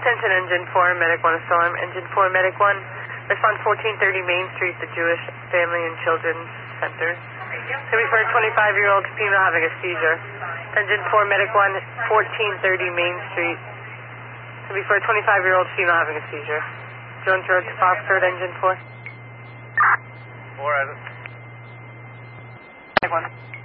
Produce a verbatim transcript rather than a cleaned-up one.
Attention Engine four, Medic one Storm. Engine four, Medic one. Respond fourteen thirty Main Street, the Jewish Family and Children's Center. To be for a twenty-five-year-old female having a seizure. Engine four, Medic one, fourteen thirty Main Street. To be for a twenty-five-year-old female having a seizure. Jones Road to Foxtrot, Engine four. Four, Medic one.